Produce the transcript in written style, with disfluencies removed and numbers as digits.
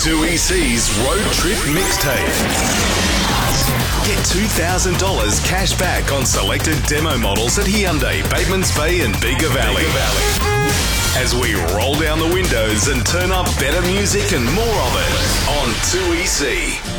2EC's Road Trip Mixtape. Get $2,000 cash back on selected demo models at Hyundai, Batemans Bay and Bega Valley. As we roll down the windows and turn up better music and more of it on 2EC.